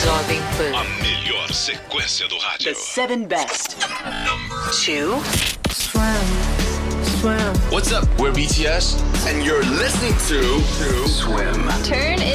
Jovem Pan. A melhor sequência do rádio. The 7 best. Number 2. What's up? We're BTS, And you're listening to Swim. Turn